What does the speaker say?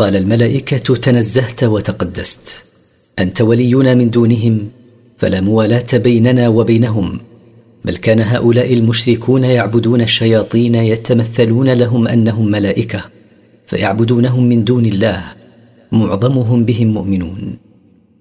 فقال الملائكة: تنزهت وتقدست، أنت ولينا من دونهم، فلا موالاة بيننا وبينهم. بل كان هؤلاء المشركون يعبدون الشياطين يتمثلون لهم أنهم ملائكة، فيعبدونهم من دون الله، معظمهم بهم مؤمنون.